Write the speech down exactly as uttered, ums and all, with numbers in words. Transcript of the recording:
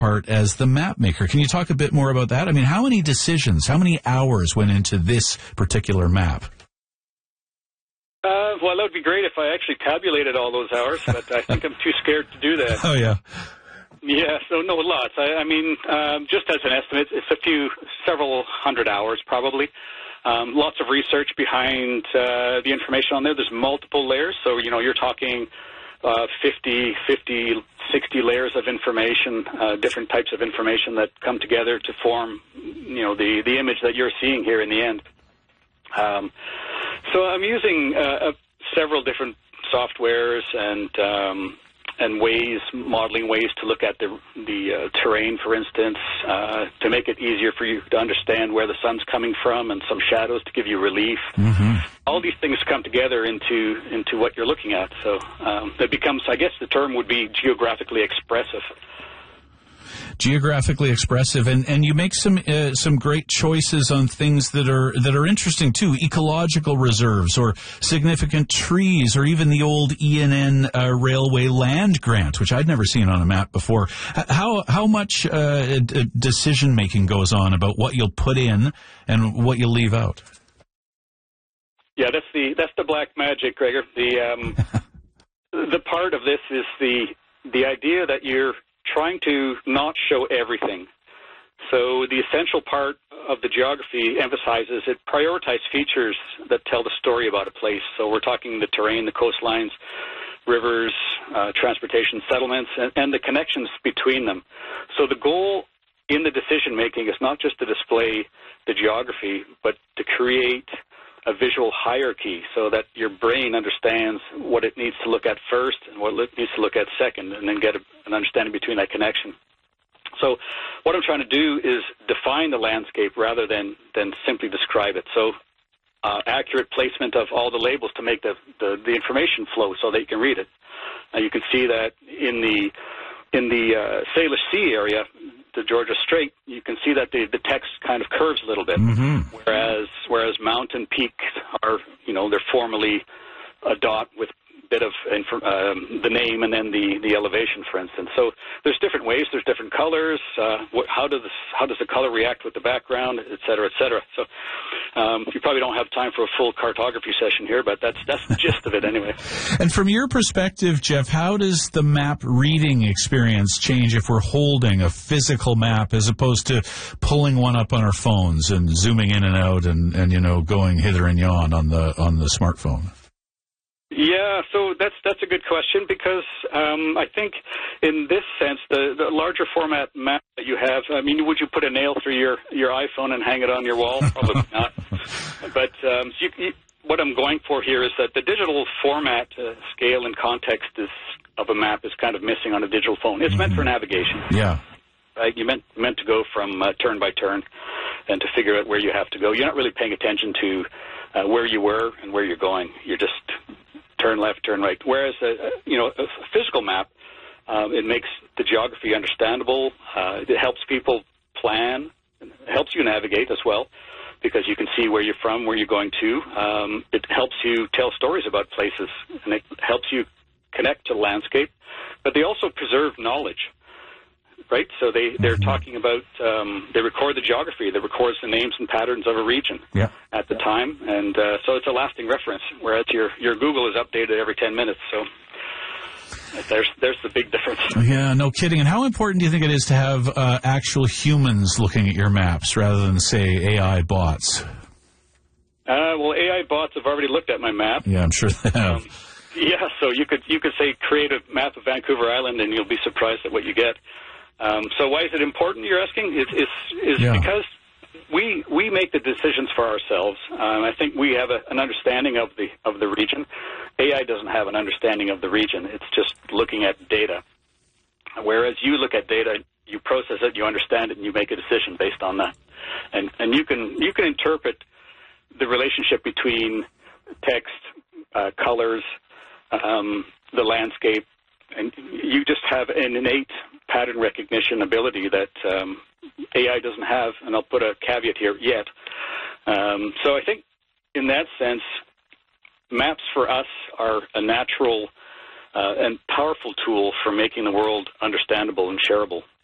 part as the map maker. Can you talk a bit more about that? I mean, how many decisions, how many hours went into this particular map? Uh, well, that would be great if I actually tabulated all those hours, but I think I'm too scared to do that. Oh, yeah. Yeah, so no, lots. I, I mean, um, just as an estimate, it's a few, several hundred hours probably. Um, lots of research behind uh, the information on there. There's multiple layers, so, you know, you're talking uh, fifty, fifty, sixty layers of information, uh, different types of information that come together to form, you know, the, the image that you're seeing here in the end. Um, so I'm using uh, uh, several different softwares and um, and ways, modeling ways to look at the the uh, terrain, for instance, uh, to make it easier for you to understand where the sun's coming from, and some shadows to give you relief. Mm-hmm. All these things come together into into what you're looking at. So um, it becomes, I guess, the term would be geographically expressive. Geographically expressive, and, and you make some uh, some great choices on things that are that are interesting too. Ecological reserves, or significant trees, or even the old E N N uh, railway land grant, which I'd never seen on a map before. How how much uh, d- decision making goes on about what you'll put in and what you'll leave out? Yeah, that's the that's the black magic, Gregor. The um, the part of this is the the idea that you're trying to not show everything. So the essential part of the geography emphasizes it prioritizes features that tell the story about a place. So we're talking the terrain, the coastlines, rivers, uh, transportation, settlements, and, and the connections between them. So the goal in the decision making is not just to display the geography, but to create a visual hierarchy so that your brain understands what it needs to look at first and what it needs to look at second, and then get a, an understanding between that connection. So what I'm trying to do is define the landscape rather than, than simply describe it. So uh, accurate placement of all the labels to make the, the, the information flow so that you can read it. Now you can see that in the, in the uh, Salish Sea area, the Georgia Strait, you can see that the, the text kind of curves a little bit, mm-hmm. whereas whereas mountain peaks are, you know, they're formally a dot with a bit of inf- um, the name and then the, the elevation, for instance. So there's different ways, there's different colors. Uh, what, how does this, how does the color react with the background, et cetera, et cetera. So um, you probably don't have time for a full cartography session here, but that's that's the gist of it anyway. And from your perspective, Jeff, how does the map reading experience change if we're holding a physical map as opposed to pulling one up on our phones and zooming in and out and, and you know, going hither and yon on the on the smartphone? Yeah, so that's that's a good question, because um, I think in this sense, the, the larger format map that you have, I mean, would you put a nail through your, your iPhone and hang it on your wall? Probably not. But um, so you, you, what I'm going for here is that the digital format, uh, scale and context is, of a map is kind of missing on a digital phone. It's mm-hmm. meant for navigation. Yeah. Right? You meant meant to go from uh, turn by turn and to figure out where you have to go. You're not really paying attention to uh, where you were and where you're going. You're just turn left, turn right. Whereas, a, you know, a physical map, um, it makes the geography understandable. Uh, it helps people plan. It helps you navigate as well, because you can see where you're from, where you're going to. Um, it helps you tell stories about places, and it helps you connect to the landscape. But they also preserve knowledge, right? So they, they're talking about, um, they record the geography. That records the names and patterns of a region yeah. at the time. And uh, so it's a lasting reference, whereas your, your Google is updated every ten minutes. So there's there's the big difference. Yeah, no kidding. And how important do you think it is to have uh, actual humans looking at your maps rather than, say, A I bots? Uh, well, A I bots have already looked at my map. Yeah, I'm sure they have. Um, yeah, so you could you could say create a map of Vancouver Island, and you'll be surprised at what you get. Um, so why is it important, you're asking? Is is, is yeah. because we we make the decisions for ourselves. Um, I think we have a, an understanding of the of the region. A I doesn't have an understanding of the region. It's just looking at data. Whereas you look at data, you process it, you understand it, and you make a decision based on that. And and you can you can interpret the relationship between text, uh, colors, um, the landscape, and you just have an innate pattern recognition ability that um, A I doesn't have, and I'll put a caveat here, yet. Um, so I think in that sense, maps for us are a natural uh, and powerful tool for making the world understandable and shareable.